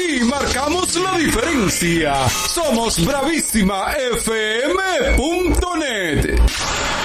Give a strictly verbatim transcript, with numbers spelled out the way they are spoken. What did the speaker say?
Aquí marcamos la diferencia. Somos bravísima f m punto net.